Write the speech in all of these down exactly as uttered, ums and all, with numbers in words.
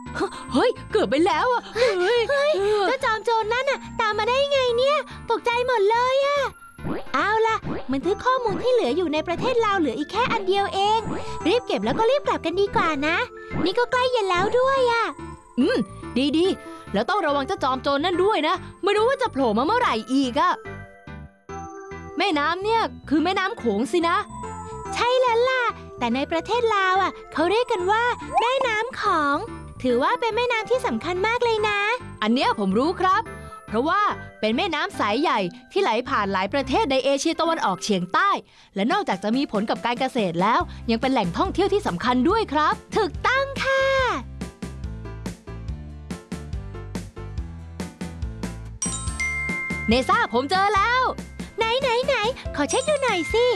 เฮ้ยเกือบไปแล้วอ่ะเฮ้ยเฮ้ยเจ้าจอมโจรนั่นน่ะตามมาได้ไงเนี่ยตกใจหมดเลยอะเอาล่ะบันทึกข้อมูลที่เหลืออยู่ในประเทศลาวเหลืออีกแค่อันเดียวเองรีบเก็บแล้วก็รีบกลับกันดีกว่านะนี่ก็ใกล้เย็นแล้วด้วยอะอืมดีๆแล้วต้องระวังเจ้าจอมโจรนั่นด้วยนะไม่รู้ว่าจะโผล่มาเมื่อไหร่อีกอะแม่น้ำเนี่ยคือแม่น้ำโขงสินะใช่แล้วล่ะแต่ในประเทศลาวอ่ะเขาเรียกกันว่าแม่น้ำของถือว่าเป็นแม่น้ำที่สำคัญมากเลยนะอันเนี้ยผมรู้ครับเพราะว่าเป็นแม่น้ำสายใหญ่ที่ไหลผ่านหลายประเทศในเอเชียตะวันออกเฉียงใต้และนอกจากจะมีผลกับการเกษตรแล้วยังเป็นแหล่งท่องเที่ยวที่สำคัญด้วยครับถูกต้องค่ะเนซ่าผมเจอแล้วไหนไหนไหนขอเช็คดูหน่อยสิ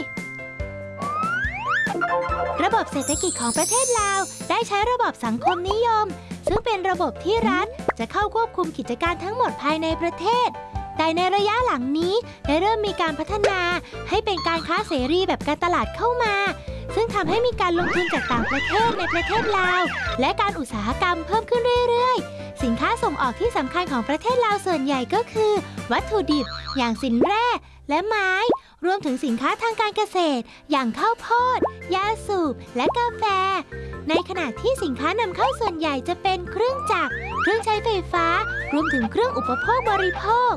ระบบเศรษฐกิจของประเทศลาวได้ใช้ระบบสังคมนิยมซึ่งเป็นระบบที่รัฐจะเข้าควบคุมกิจการทั้งหมดภายในประเทศแต่ในระยะหลังนี้ได้เริ่มมีการพัฒนาให้เป็นการค้าเสรีแบบการตลาดเข้ามาซึ่งทำให้มีการลงทุนจากต่างประเทศในประเทศลาวและการอุตสาหกรรมเพิ่มขึ้นเรื่อยๆสินค้าส่งออกที่สำคัญของประเทศลาวส่วนใหญ่ก็คือวัตถุดิบอย่างสินแร่และไม้รวมถึงสินค้าทางการเกษตรอย่างข้าวโพดยาสูบและกาแฟในขณะที่สินค้านำเข้าส่วนใหญ่จะเป็นเครื่องจักรเครื่องใช้ไฟฟ้ารวมถึงเครื่องอุปโภคบริโภค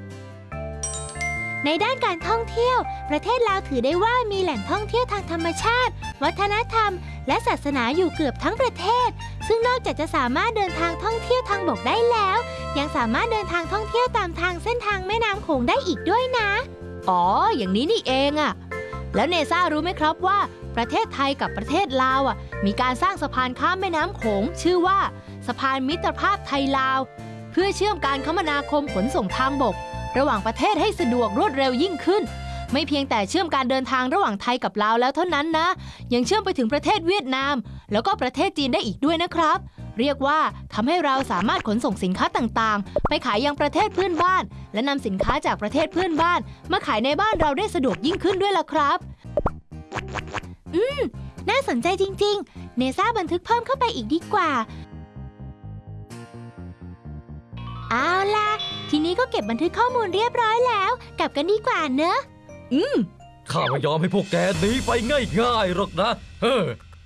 ในด้านการท่องเที่ยวประเทศลาวถือได้ว่ามีแหล่งท่องเที่ยวทางธรรมชาติวัฒนธรรมและศาสนาอยู่เกือบทั้งประเทศซึ่งนอกจากจะสามารถเดินทางท่องเที่ยวทางบกได้แล้วยังสามารถเดินทางท่องเที่ยวตามทางเส้นทางแม่น้ำโขงได้อีกด้วยนะอ๋ออย่างนี้นี่เองอะแล้วเนซ่ารู้ไหมครับว่าประเทศไทยกับประเทศลาวอ่ะมีการสร้างสะพานข้ามแม่น้ำโขงชื่อว่าสะพานมิตรภาพไทยลาวเพื่อเชื่อมการคมนาคมขนส่งทางบกระหว่างประเทศให้สะดวกรวดเร็วยิ่งขึ้นไม่เพียงแต่เชื่อมการเดินทางระหว่างไทยกับลาวแล้วเท่านั้นนะยังเชื่อมไปถึงประเทศเวียดนามแล้วก็ประเทศจีนได้อีกด้วยนะครับเรียกว่าทำให้เราสามารถขนส่งสินค้าต่างๆไปขายยังประเทศเพื่อนบ้านและนำสินค้าจากประเทศเพื่อนบ้านมาขายในบ้านเราได้สะดวกยิ่งขึ้นด้วยล่ะครับอืมน่าสนใจจริงๆเนซ่าบันทึกเพิ่มเข้าไปอีกดีกว่าเอาล่ะทีนี้ก็เก็บบันทึกข้อมูลเรียบร้อยแล้วกลับกันดีกว่าเนอะอืมข้าไม่ยอมให้พวกแกหนีไปง่ายๆหรอกนะเฮ้ย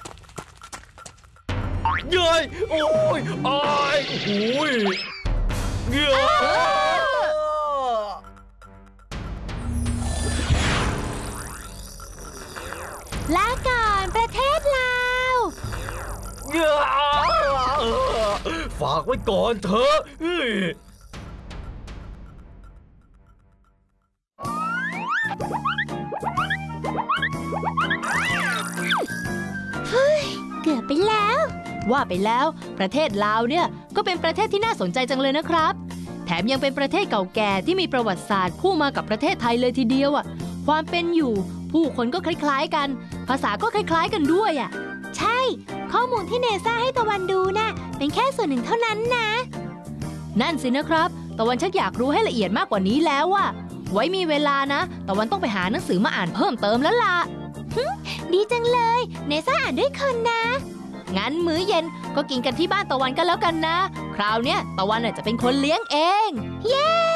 เย้ยโอ้ยอายโอ้ยเงือลาก่อนประเทศลาวเงือฝากไว้ก่อนเถอะเฮ้ยเกือบไปแล้วว่าไปแล้วประเทศลาวเนี่ยก็เป็นประเทศที่น่าสนใจจังเลยนะครับแถมยังเป็นประเทศเก่าแก่ที่มีประวัติศาสตร์คู่มากับประเทศไทยเลยทีเดียวอ่ะความเป็นอยู่ผู้คนก็คล้ายๆกันภาษาก็คล้ายๆกันด้วยอ่ะใช่ข้อมูลที่เนซ่าให้ตะวันดูน่ะเป็นแค่ส่วนหนึ่งเท่านั้นนะนั่นสินะครับตะวันชักอยากรู้ให้ละเอียดมากกว่านี้แล้วอ่ะไว้มีเวลานะตะวันต้องไปหาหนังสือมาอ่านเพิ่มเติมแล้วล่ะดีจังเลยเนซ่าอ่านด้วยคนนะงั้นมื้อเย็นก็กินกันที่บ้านตะวันกันแล้วกันนะคราวเนี้ยตะวันจะเป็นคนเลี้ยงเองเย้